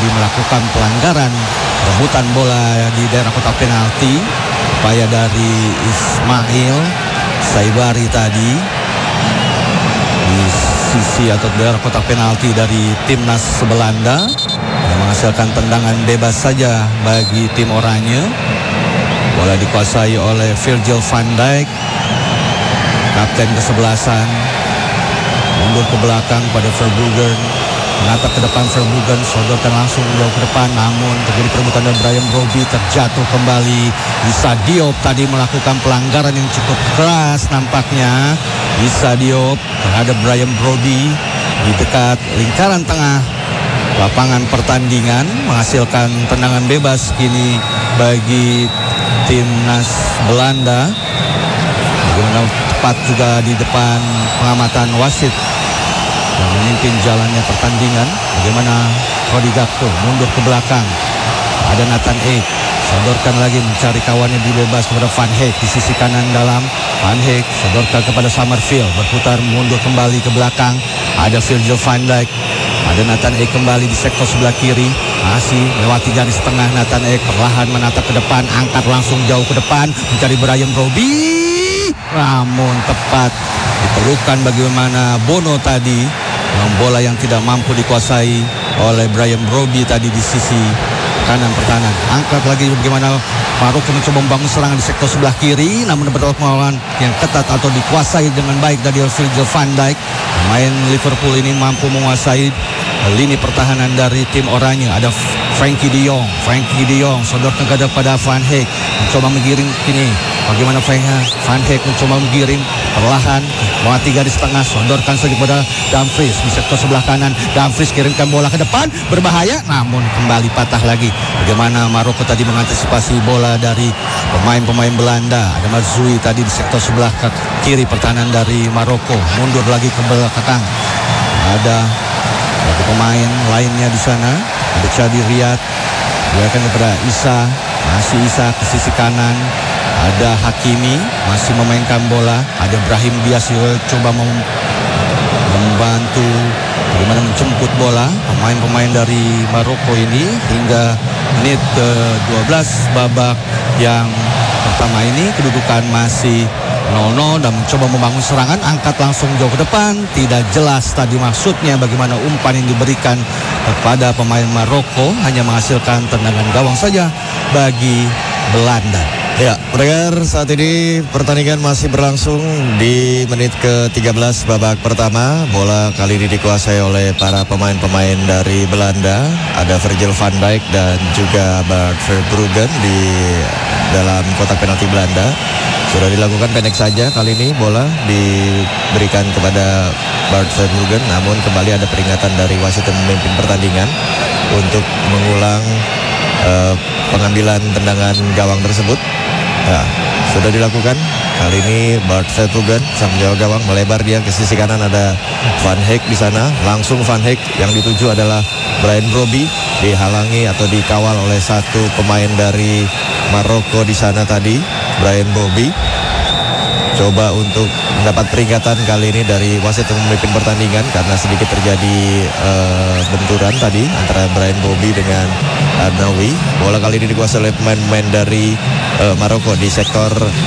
tadi melakukan pelanggaran rebutan bola di daerah kotak penalti. Upaya dari Ismail Saibari tadi di sisi atau daerah kotak penalti dari timnas Belanda yang menghasilkan tendangan bebas saja bagi tim oranye. Bola dikuasai oleh Virgil van Dijk, kapten kesebelasan. Mundur ke belakang pada Verbruggen, menatap ke depan Verbruggen, sodorkan langsung jauh ke depan, namun terjadi perebutan dan Bryan Brobbey terjatuh kembali. Issa Diop tadi melakukan pelanggaran yang cukup keras nampaknya. Issa Diop terhadap Bryan Brobbey di dekat lingkaran tengah lapangan pertandingan, menghasilkan tendangan bebas kini bagi timnas Belanda. Bagaimana tepat juga di depan pengamatan wasit yang memimpin jalannya pertandingan. Bagaimana Cody Gakpo mundur ke belakang, ada Nathan Ake, sodorkan lagi mencari kawannya dibebas kepada Van Heek di sisi kanan dalam. Van Heek sodorkan kepada Summerfield, berputar mundur kembali ke belakang, ada Virgil van Dijk, ada Nathan Ake kembali di sektor sebelah kiri, masih melewati garis tengah. Nathan Ake perlahan menatap ke depan, angkat langsung jauh ke depan, mencari Bryan Brobbey, namun tepat diperlukan bagaimana Bono tadi. Bola yang tidak mampu dikuasai oleh Bryan Brobbey tadi di sisi kanan pertahanan. Angkat lagi bagaimana Maroko mencoba membangun serangan di sektor sebelah kiri, namun mendapat pengawalan yang ketat atau dikuasai dengan baik dari Virgil van Dijk. Pemain Liverpool ini mampu menguasai lini pertahanan dari tim oranye. Ada Frankie de Jong sodorkan kepada Van Heek, mencoba menggiring kini. Bagaimana Van Heek mencoba menggiring perlahan melewati garis tengah, sodorkan saja kepada Dumfries di sektor sebelah kanan. Dumfries kirimkan bola ke depan, berbahaya, namun kembali patah lagi. Bagaimana Maroko tadi mengantisipasi bola dari pemain-pemain Belanda. Ada Marzouki tadi di sektor sebelah kiri pertahanan dari Maroko, mundur lagi ke belakang. Ada satu pemain lainnya di sana, ada Chadi Riyad, diarahkan kepada Issa, masih Issa ke sisi kanan. Ada Hakimi masih memainkan bola, ada Brahim Diaz coba membantu bagaimana menjemput bola pemain-pemain dari Maroko ini hingga menit ke-12 babak yang pertama ini. Kedudukan masih 0-0 dan mencoba membangun serangan, angkat langsung jauh ke depan, tidak jelas tadi maksudnya bagaimana umpan yang diberikan kepada pemain Maroko, hanya menghasilkan tendangan gawang saja bagi Belanda. Ya, pendengar, saat ini pertandingan masih berlangsung di menit ke-13 babak pertama. Bola kali ini dikuasai oleh para pemain-pemain dari Belanda. Ada Virgil van Dijk dan juga Bart Verbruggen di dalam kotak penalti Belanda. Sudah dilakukan pendek saja kali ini, bola diberikan kepada Bart Verbruggen, namun kembali ada peringatan dari wasit yang memimpin pertandingan untuk mengulang pengambilan tendangan gawang tersebut. Ya, sudah dilakukan. Kali ini Bart Verbruggen sang penjaga gawang melebar dia ke sisi kanan, ada Van Heek di sana. Langsung Van Heek yang dituju adalah Bryan Brobbey, dihalangi atau dikawal oleh satu pemain dari Maroko di sana tadi, Bryan Brobbey. Coba untuk mendapat peringatan kali ini dari wasit yang memimpin pertandingan karena sedikit terjadi benturan tadi antara Bryan Brobbey dengan Arnaoui. Bola kali ini dikuasai oleh pemain-pemain dari Maroko di sektor